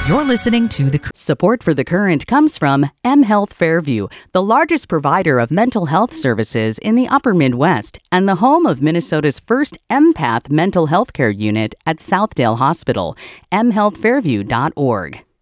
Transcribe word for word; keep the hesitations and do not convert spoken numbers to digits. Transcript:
You're listening to the... Support for The Current comes from M Health Fairview, the largest provider of mental health services in the upper Midwest and the home of Minnesota's first empath mental health care unit at Southdale Hospital, m health fairview dot org.